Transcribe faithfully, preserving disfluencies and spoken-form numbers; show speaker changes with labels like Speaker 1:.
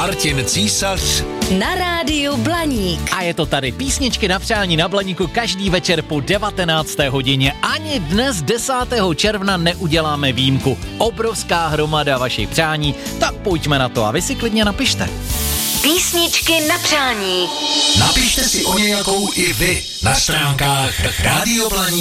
Speaker 1: Martin Císař
Speaker 2: na rádiu Blaník.
Speaker 3: A je to tady písničky na přání na Blaníku každý večer po devatenácté hodině. Ani dnes desátého června neuděláme výjimku. Obrovská hromada vašich přání, tak pojďme na to a vy si klidně napište.
Speaker 2: Písničky na přání.
Speaker 1: Napište si o nějakou i vy na stránkách Rádio Blaník.